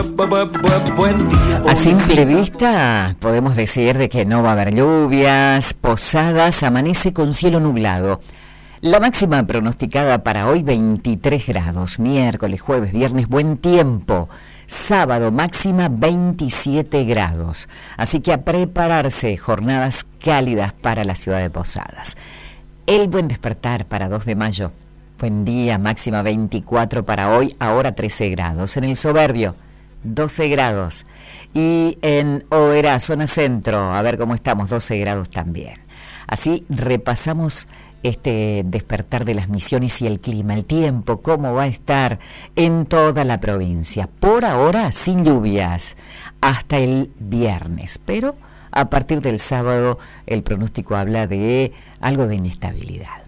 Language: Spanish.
Buen día. A simple vista podemos decir de que no va a haber lluvias. Posadas amanece con cielo nublado. La máxima pronosticada para hoy 23 grados. Miércoles, jueves, viernes, buen tiempo. Sábado máxima 27 grados. Así que a prepararse, jornadas cálidas para la ciudad de Posadas. El buen despertar para 2 de mayo. Buen día, máxima 24 para hoy, ahora 13 grados. En el Soberbio 12 grados. Y en Oberá, zona centro, a ver cómo estamos, 12 grados también. Así repasamos este despertar de las Misiones y el clima, el tiempo, cómo va a estar en toda la provincia. Por ahora, sin lluvias, hasta el viernes, pero a partir del sábado el pronóstico habla de algo de inestabilidad.